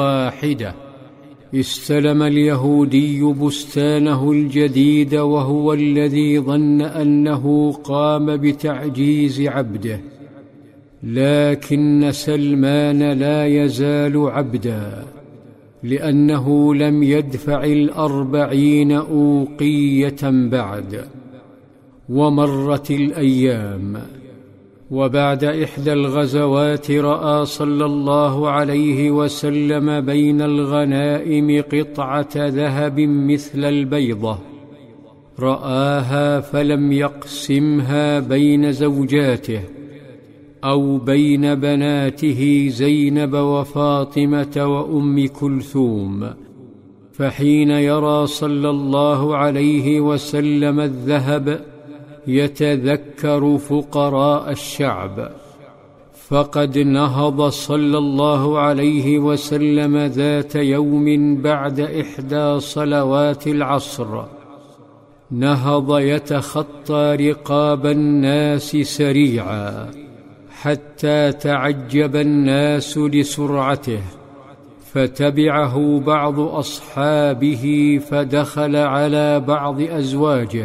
واحدة. استلم اليهودي بستانه الجديد وهو الذي ظن أنه قام بتعجيز عبده، لكن سلمان لا يزال عبدا، لأنه لم يدفع 40 أوقية بعد. ومرت الأيام، وبعد إحدى الغزوات رأى صلى الله عليه وسلم بين الغنائم قطعة ذهب مثل البيضة، رآها فلم يقسمها بين زوجاته أو بين بناته زينب وفاطمة وأم كلثوم. فحين يرى صلى الله عليه وسلم الذهب يتذكر فقراء الشعب، فقد نهض صلى الله عليه وسلم ذات يوم بعد إحدى صلوات العصر، نهض يتخطى رقاب الناس سريعا حتى تعجب الناس لسرعته، فتبعه بعض أصحابه فدخل على بعض أزواجه،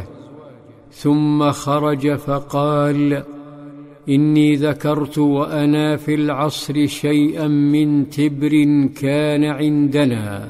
ثم خرج فقال: إني ذكرت وأنا في العصر شيئا من تبر كان عندنا،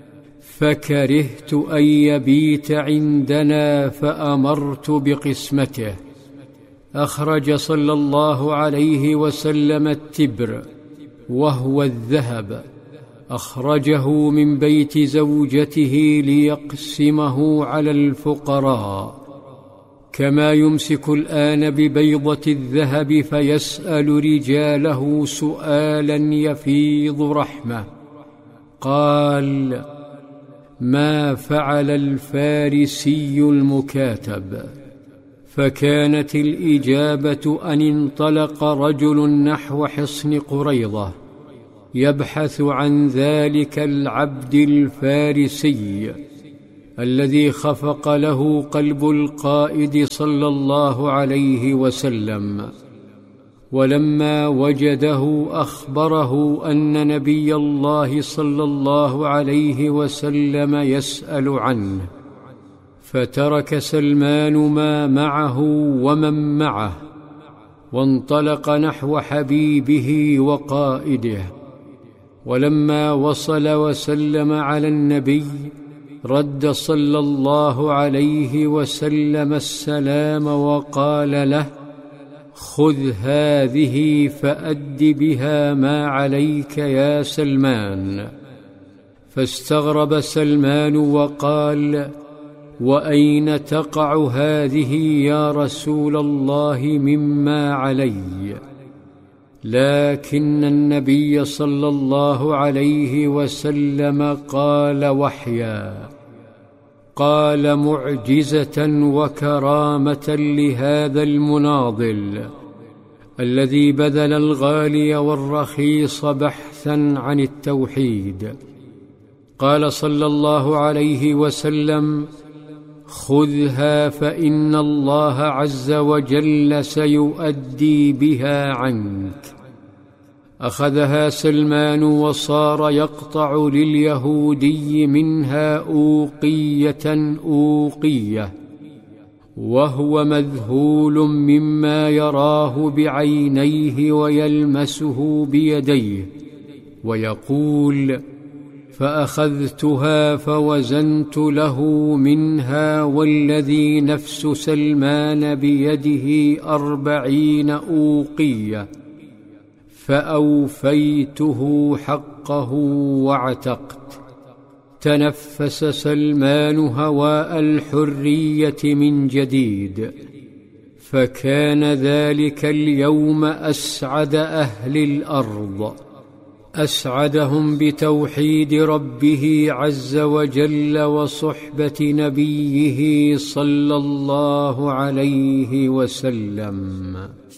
فكرهت أن يبيت عندنا فأمرت بقسمته. أخرج صلى الله عليه وسلم التبر وهو الذهب، أخرجه من بيت زوجته ليقسمه على الفقراء، كما يمسك الآن ببيضة الذهب فيسأل رجاله سؤالا يفيض رحمة. قال: ما فعل الفارسي المكاتب؟ فكانت الإجابة أن انطلق رجل نحو حصن قريظة يبحث عن ذلك العبد الفارسي الذي خفق له قلب القائد صلى الله عليه وسلم، ولما وجده أخبره أن نبي الله صلى الله عليه وسلم يسأل عنه، فترك سلمان ما معه ومن معه وانطلق نحو حبيبه وقائده. ولما وصل وسلم على النبي رد صلى الله عليه وسلم السلام وقال له: خذ هذه فأد بها ما عليك يا سلمان. فاستغرب سلمان وقال: وأين تقع هذه يا رسول الله مما علي؟ لكن النبي صلى الله عليه وسلم قال وحيا، قال معجزة وكرامة لهذا المناضل الذي بذل الغالي والرخيص بحثا عن التوحيد. قال صلى الله عليه وسلم: خذها فإن الله عز وجل سيؤدي بها عنك. أخذها سلمان وصار يقطع لليهودي منها أوقية أوقية، وهو مذهول مما يراه بعينيه ويلمسه بيديه، ويقول: فأخذتها فوزنت له منها والذي نفس سلمان بيده 40 أوقية، فأوفيته حقه واعتقت. تنفس سلمان هواء الحرية من جديد، فكان ذلك اليوم أسعد أهل الأرض، أسعدهم بتوحيد ربه عز وجل وصحبة نبيه صلى الله عليه وسلم.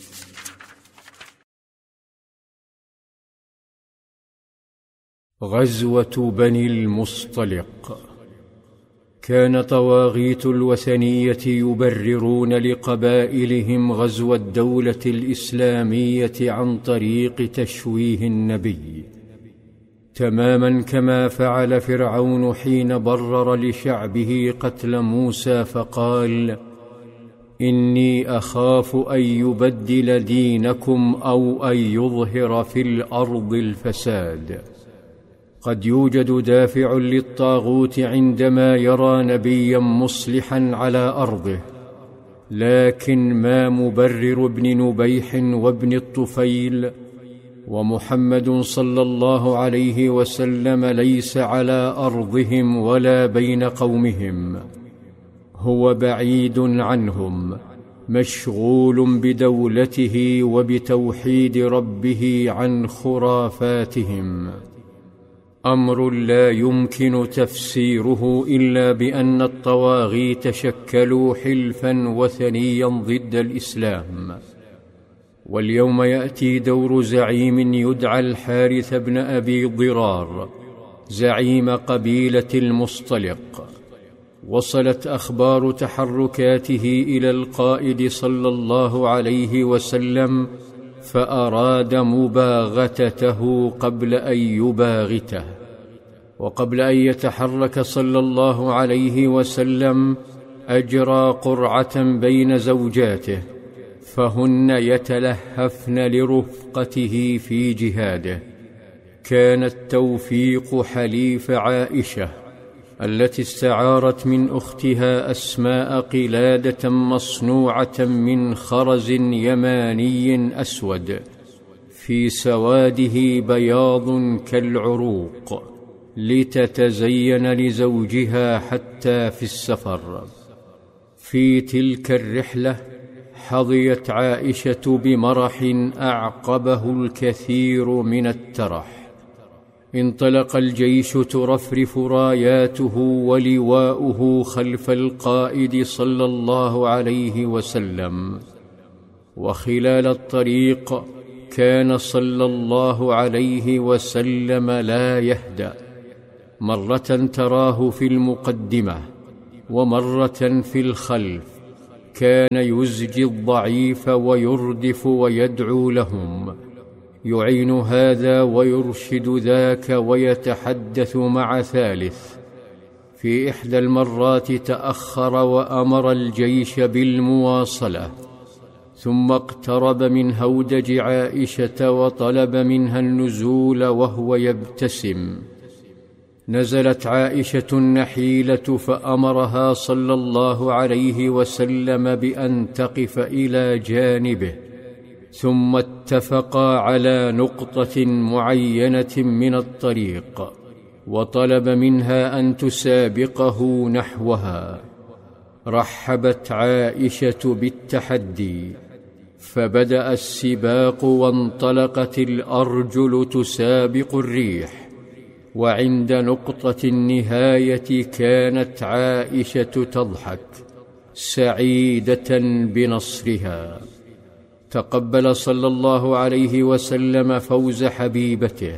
غزوة بني المصطلق. كان طواغيت الوثنية يبررون لقبائلهم غزو الدولة الإسلامية عن طريق تشويه النبي، تماما كما فعل فرعون حين برر لشعبه قتل موسى فقال: إني أخاف أن يبدل دينكم أو أن يظهر في الأرض الفساد. قد يوجد دافع للطاغوت عندما يرى نبيا مصلحا على أرضه، لكن ما مبرر بن نبيح وابن الطفيل ومحمد صلى الله عليه وسلم ليس على أرضهم ولا بين قومهم، هو بعيد عنهم، مشغول بدولته وبتوحيد ربه عن خرافاتهم. أمر لا يمكن تفسيره إلا بأن الطواغيت شكلوا حلفا وثنيا ضد الإسلام. واليوم يأتي دور زعيم يدعى الحارث بن أبي ضرار، زعيم قبيلة المصطلق. وصلت أخبار تحركاته إلى القائد صلى الله عليه وسلم، فأراد مباغتته قبل أن يباغته. وقبل أن يتحرك صلى الله عليه وسلم أجرى قرعة بين زوجاته، فهن يتلهفن لرفقته في جهاده. كانت توفيق حليف عائشة التي استعارت من أختها أسماء قلادة مصنوعة من خرز يماني أسود في سواده بياض كالعروق، لتتزين لزوجها حتى في السفر. في تلك الرحلة حظيت عائشة بمرح أعقبه الكثير من الترح. انطلق الجيش ترفرف راياته ولواؤه خلف القائد صلى الله عليه وسلم، وخلال الطريق كان صلى الله عليه وسلم لا يهدأ، مرة تراه في المقدمة ومرة في الخلف، كان يزجي الضعيف ويردف ويدعو لهم، يعين هذا ويرشد ذاك ويتحدث مع ثالث. في إحدى المرات تأخر وأمر الجيش بالمواصلة، ثم اقترب من هودج عائشة وطلب منها النزول وهو يبتسم. نزلت عائشة النحيلة فأمرها صلى الله عليه وسلم بأن تقف إلى جانبه، ثم اتفقا على نقطة معينة من الطريق، وطلب منها أن تسابقه نحوها. رحبت عائشة بالتحدي، فبدأ السباق وانطلقت الأرجل تسابق الريح، وعند نقطة النهاية كانت عائشة تضحك سعيدة بنصرها. تقبل صلى الله عليه وسلم فوز حبيبته،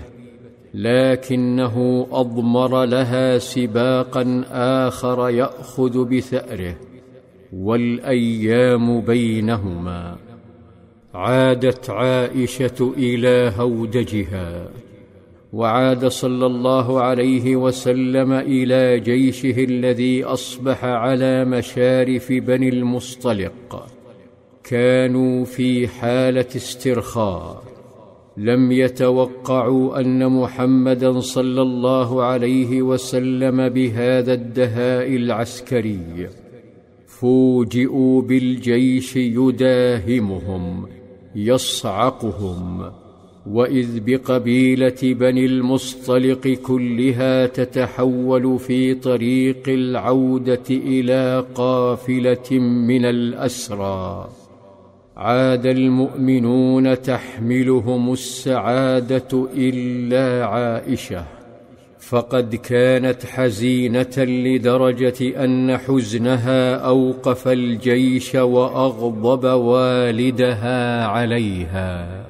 لكنه أضمر لها سباقا آخر يأخذ بثأره، والأيام بينهما. عادت عائشة إلى هودجها، وعاد صلى الله عليه وسلم إلى جيشه الذي أصبح على مشارف بني المصطلق. كانوا في حالة استرخاء، لم يتوقعوا أن محمدًا صلى الله عليه وسلم بهذا الدهاء العسكري. فوجئوا بالجيش يداهمهم يصعقهم، وإذ بقبيلة بني المصطلق كلها تتحول في طريق العودة إلى قافلة من الأسرى. عاد المؤمنون تحملهم السعادة إلا عائشة، فقد كانت حزينة لدرجة أن حزنها أوقف الجيش وأغضب والدها عليها.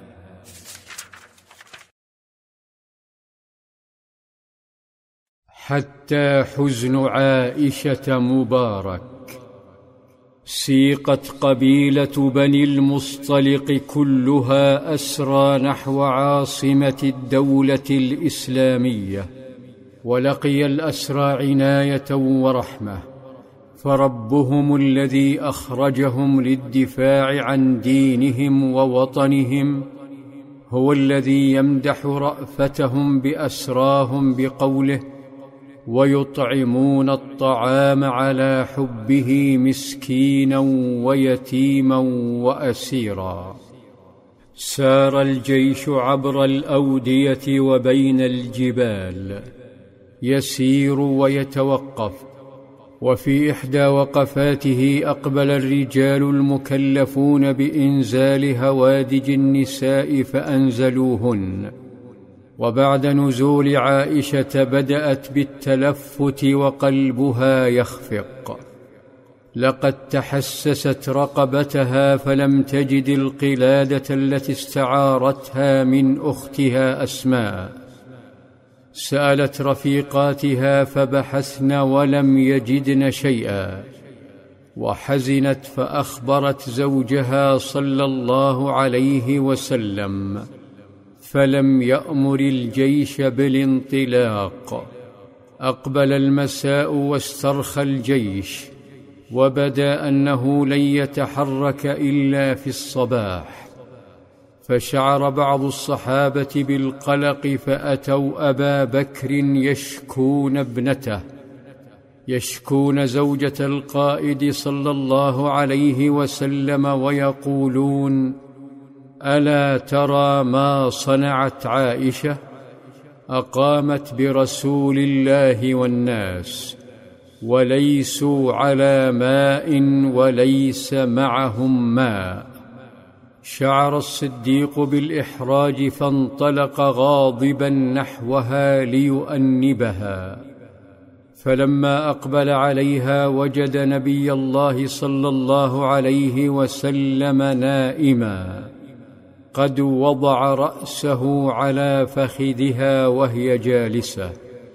حتى حزن عائشة مبارك. سيقت قبيلة بني المصطلق كلها أسرى نحو عاصمة الدولة الإسلامية، ولقي الأسرى عناية ورحمة، فربهم الذي أخرجهم للدفاع عن دينهم ووطنهم هو الذي يمدح رأفتهم بأسراهم بقوله: ويطعمون الطعام على حبه مسكينا ويتيما وأسيرا. سار الجيش عبر الأودية وبين الجبال، يسير ويتوقف، وفي إحدى وقفاته أقبل الرجال المكلفون بإنزال هوادج النساء فأنزلوهن، وبعد نزول عائشة بدأت بالتلفت وقلبها يخفق. لقد تحسست رقبتها فلم تجد القلادة التي استعارتها من أختها أسماء. سألت رفيقاتها فبحثن ولم يجدن شيئا، وحزنت فأخبرت زوجها صلى الله عليه وسلم، فلم يأمر الجيش بالانطلاق. أقبل المساء واسترخى الجيش، وبدا أنه لن يتحرك إلا في الصباح، فشعر بعض الصحابة بالقلق فأتوا أبا بكر يشكون ابنته، يشكون زوجة القائد صلى الله عليه وسلم، ويقولون: ألا ترى ما صنعت عائشة؟ أقامت برسول الله والناس، وليسوا على ماء وليس معهم ماء. شعر الصديق بالإحراج فانطلق غاضبا نحوها ليؤنبها، فلما أقبل عليها وجد نبي الله صلى الله عليه وسلم نائما قد وضع رأسه على فخذها وهي جالسة.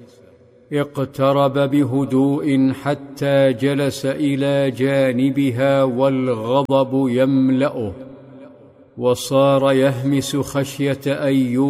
اقترب بهدوء حتى جلس إلى جانبها والغضب يملأه، وصار يهمس خشية أن